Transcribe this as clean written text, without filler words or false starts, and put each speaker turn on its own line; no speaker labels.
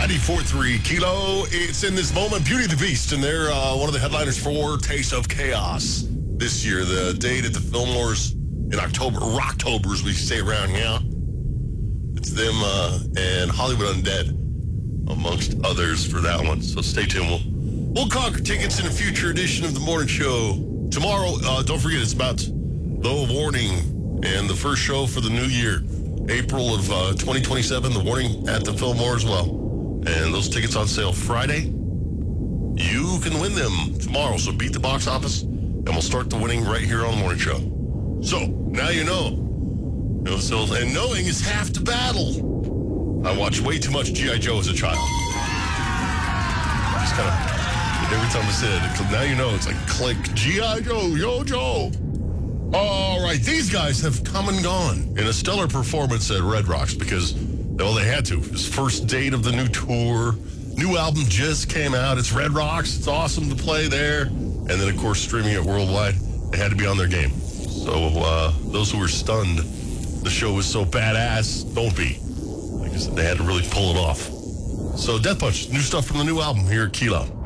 94.3 Kilo. It's in this moment, Beauty and the Beast, and they're one of the headliners for Taste of Chaos this year. The date at the Fillmore's in October, Rocktober as we say around here. It's them and Hollywood Undead, amongst others, for that one. So stay tuned. We'll conquer tickets in a future edition of the morning show. Tomorrow, don't forget, it's about The Warning and the first show for the new year. April of 2027, The Warning at the Fillmore as well. And those tickets on sale Friday. You can win them tomorrow, so beat the box office, and we'll start the winning right here on the morning show. So, now you know. And knowing is half the battle. I watched way too much G.I. Joe as a child. Just kind of, every time I said it, now you know, it's like click, G.I. Joe, yo, Joe. All right, these guys have come and gone in a stellar performance at Red Rocks because, well, they had to. It's first date of the new tour. New album just came out. It's Red Rocks. It's awesome to play there. And then, of course, streaming it worldwide. They had to be on their game. So those who were stunned the show was so badass, don't be. Like I said, they had to really pull it off. So Death Punch, new stuff from the new album here at Kilo.